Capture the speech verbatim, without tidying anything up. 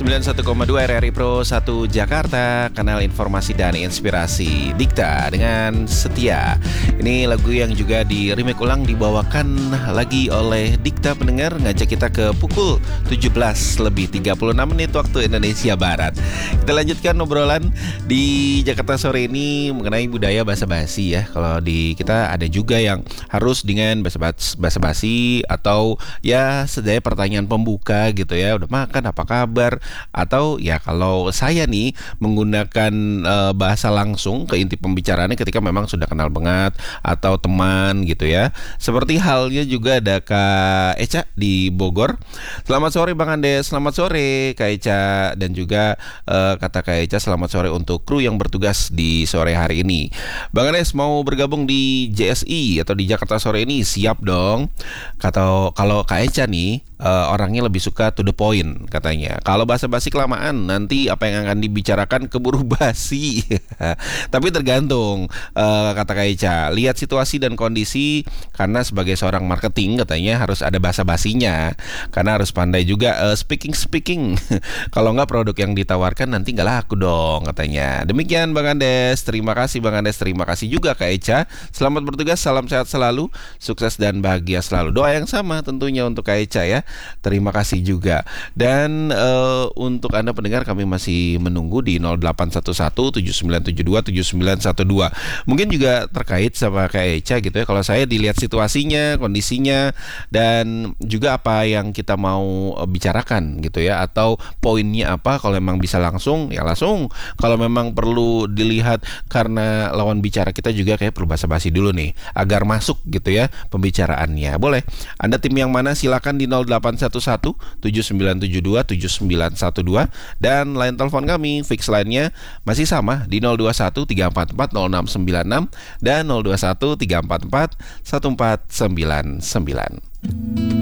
sembilan puluh satu koma dua R R I Pro satu Jakarta, kanal informasi dan inspirasi Dikta dengan Setia. Ini lagu yang juga di remake ulang dibawakan lagi oleh Dikta pendengar, ngajak kita ke pukul tujuh belas lebih tiga puluh enam menit waktu Indonesia Barat. Kita lanjutkan obrolan di Jakarta sore ini mengenai budaya basa-basi ya. Kalau di kita ada juga yang harus dengan basa-basi atau ya sedaya pertanyaan pembuka gitu ya. Udah makan, apa kabar? Atau ya kalau saya nih menggunakan uh, bahasa langsung ke inti pembicaraannya ketika memang sudah kenal banget atau teman gitu ya. Seperti halnya juga ada Kak Eca di Bogor. Selamat sore Bang Andes, selamat sore Kak Eca, dan juga uh, kata Kak Eca selamat sore untuk kru yang bertugas di sore hari ini. Bang Andes mau bergabung di J S I atau di Jakarta sore ini, siap dong. Kata kalau Kak Eca nih uh, orangnya lebih suka to the point katanya. Kalau basa-basi kelamaan nanti apa yang akan dibicarakan keburu basi. Tapi tergantung uh, kata Kak Eca, lihat situasi dan kondisi, karena sebagai seorang marketing katanya harus ada basa-basinya, karena harus pandai juga uh, speaking-speaking. Kalau nggak produk yang ditawarkan nanti nggak laku dong katanya. Demikian Bang Andes, terima kasih Bang Andes, terima kasih juga Kak Eca. Selamat bertugas, salam sehat selalu, sukses dan bahagia selalu. Doa yang sama tentunya untuk Kak Eca ya. Terima kasih juga. Dan uh, untuk Anda pendengar, kami masih menunggu di nol delapan satu satu tujuh sembilan tujuh dua tujuh sembilan satu dua. Mungkin juga terkait sama Kak Eca gitu ya. Kalau saya dilihat situasinya, kondisinya, dan juga apa yang kita mau uh, bicarakan gitu ya, atau poinnya apa. Kalau memang bisa langsung ya langsung. Kalau memang perlu dilihat karena lawan bicara kita juga kayak perlu basa-basi dulu nih agar masuk gitu ya pembicaraannya. Boleh. Anda tim yang mana? Silakan di nol delapan satu satu tujuh sembilan tujuh dua tujuh sembilan satu dua, dan line telepon kami fix line-nya masih sama di nol dua satu tiga empat empat nol enam sembilan enam dan nol dua satu tiga empat empat satu empat sembilan sembilan.